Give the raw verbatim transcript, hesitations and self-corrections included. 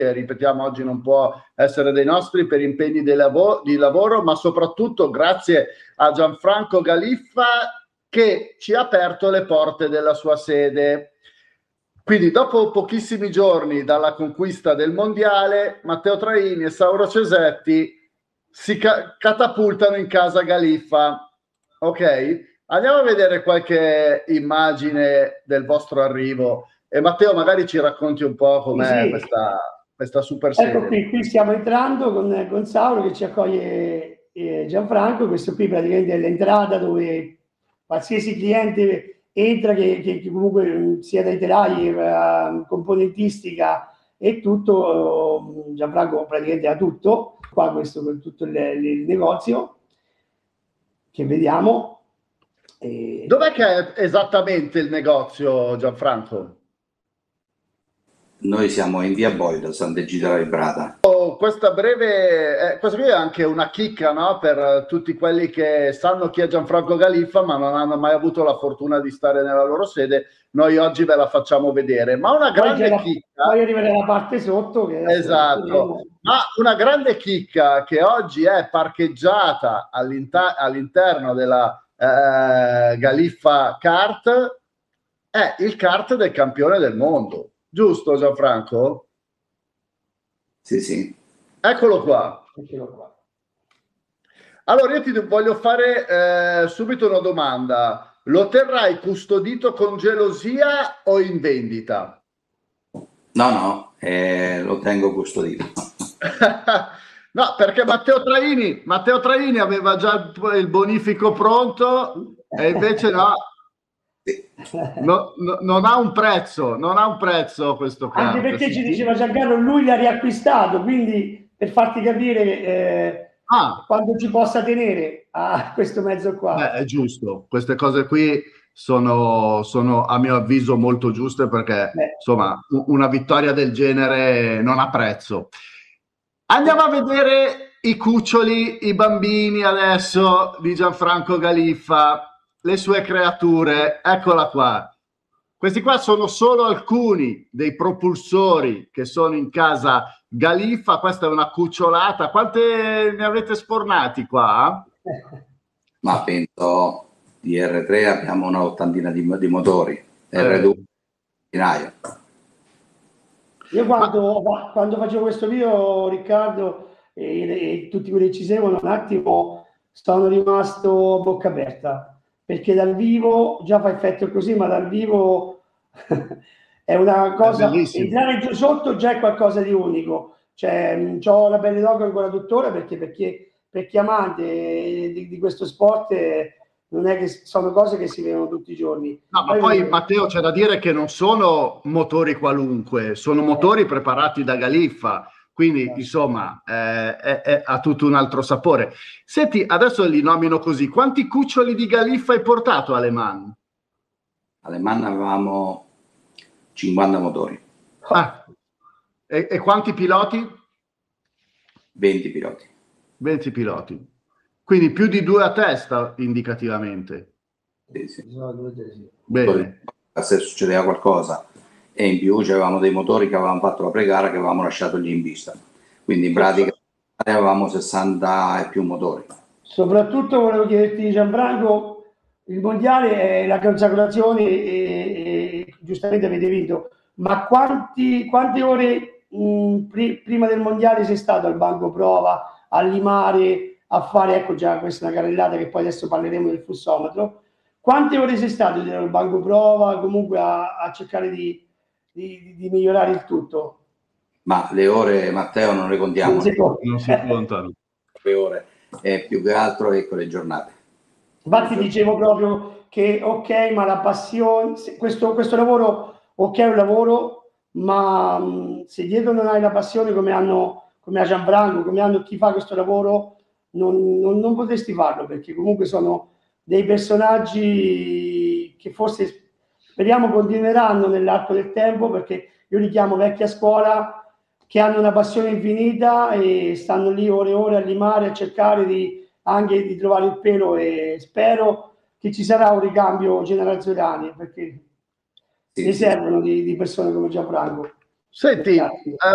che ripetiamo oggi non può essere dei nostri per impegni di, lav- di lavoro, ma soprattutto grazie a Gianfranco Galiffa che ci ha aperto le porte della sua sede. Quindi dopo pochissimi giorni dalla conquista del mondiale, Matteo Traini e Sauro Cesetti si ca- catapultano in casa Galiffa. Ok? Andiamo a vedere qualche immagine del vostro arrivo e Matteo magari ci racconti un po' com'è Sì, sì. questa, questa super Ecco sede. qui, qui stiamo entrando con, con Sauro che ci accoglie eh, Gianfranco. Questo qui praticamente è l'entrata dove qualsiasi cliente entra, che, che- che comunque mh, sia dai telai, eh, componentistica e tutto. eh, Gianfranco praticamente ha tutto, qua questo per tutto il, il negozio che vediamo. E Dov'è che è esattamente il negozio, Gianfranco? Noi siamo in via Boido, Sant'Egidio Librata. Oh, questa breve, eh, questa qui è anche una chicca, no? Per tutti quelli che sanno chi è Gianfranco Galiffa, ma non hanno mai avuto la fortuna di stare nella loro sede. Noi oggi ve la facciamo vedere. Ma una poi, c'è grande la, chicca, poi arriverà la parte sotto che adesso esatto, vedremo. ma una grande chicca che oggi è parcheggiata all'inter- all'interno della eh, Galiffa Kart è il kart del campione del mondo. Giusto, Gianfranco? Sì, sì. Eccolo qua. Eccolo qua. Allora io ti voglio fare eh, subito una domanda. Lo terrai custodito con gelosia o in vendita? No, no, eh, lo tengo custodito. No, perché Matteo Traini, Matteo Traini aveva già il, il bonifico pronto e invece no, Sì. no, no, non ha un prezzo, non ha un prezzo questo Anche kart. perché Si- ci si- diceva Giancarlo, lui l'ha riacquistato, quindi per farti capire eh, Ah, quando ci possa tenere a questo mezzo beh, qua. è giusto. Queste cose qui sono, sono, a mio avviso molto giuste perché Beh, insomma u- una vittoria del genere non ha prezzo. Andiamo a vedere i cuccioli, i bambini adesso di Gianfranco Galiffa, le sue creature. Eccola qua. Questi qua sono solo alcuni dei propulsori che sono in casa Galiffa. Questa è una cucciolata. Quante ne avete sfornati qua? Ma penso di R tre abbiamo una ottantina di, di motori, R due Eh, centinaio. io ma quando, quando facevo questo video, Riccardo, e, e tutti quelli che ci seguono, un attimo sono rimasto a bocca aperta, perché dal vivo già fa effetto così, ma dal vivo è una è cosa, bellissimo. entrare giù sotto già è qualcosa di unico. Cioè, ho la pelle d'oca ancora tuttora perché, perché per chi è amante di, di questo sport eh, non è che sono cose che si vedono tutti i giorni. No, ma Poi poi vedete, Matteo c'è da dire che non sono motori qualunque, sono eh, motori preparati da Galiffa, quindi esatto. insomma eh, è- è- ha tutto un altro sapore. Senti, adesso li nomino così, quanti cuccioli di Galiffa hai portato alle man? Alle Man avevamo cinquanta motori, Ah, e, e quanti piloti? venti piloti. venti piloti. Quindi più di due a testa indicativamente. Sì, sì. Motori, Bene. se succedeva qualcosa, e in più avevamo dei motori che avevamo fatto la pre-gara che avevamo lasciato lì in pista. Quindi in pratica avevamo sessanta e più motori. Soprattutto volevo chiederti, Gianfranco, il mondiale è la consacrazione e, e giustamente avete vinto, ma quanti, quante ore mh, pri- prima del mondiale sei stato al banco prova, a limare, a fare, ecco già questa è una carrellata che poi adesso parleremo del flussometro, quante ore sei stato al banco prova comunque a, a cercare di, di- di migliorare il tutto? Ma le ore, Matteo, non le Non contiamo, si le può. Non si contano. ore, è più che altro ecco le giornate. Le Infatti giornate. dicevo proprio che ok, ma la passione, se- questo, questo lavoro, ok è un lavoro, ma mh, se dietro non hai la passione come hanno, come ha Gianfranco, come hanno chi fa questo lavoro, non, non- non potresti farlo, perché comunque sono dei personaggi che forse speriamo continueranno nell'arco del tempo, perché io li chiamo vecchia scuola, che hanno una passione infinita e stanno lì ore e ore a limare, a cercare di anche di trovare il pelo e spero che ci sarà un ricambio generazionale perché Sì, ne sì. servono di, di persone come Gianfranco. Senti, eh,